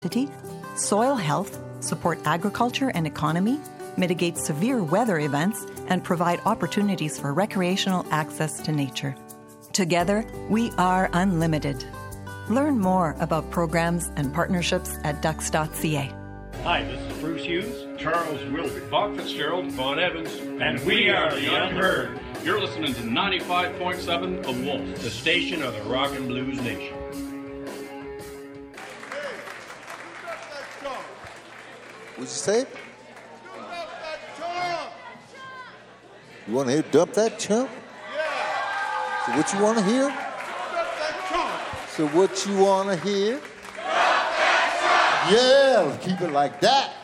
soil health, support agriculture and economy, mitigate severe weather events, and provide opportunities for recreational access to nature. Together, we are unlimited. Learn more about programs and partnerships at ducks.ca. Hi, this is Bruce Hughes, Charles Wilby, Bob Fitzgerald, Vaughn Evans, and we are the Unheard. You're listening to 95.7 The Wolf, The station of the rock and blues nation. What'd you say? You want to hear dump that chump? Yeah. So what you want to hear? Dump that chump. So what you want to hear? Dump that chump. Yeah, keep it like that.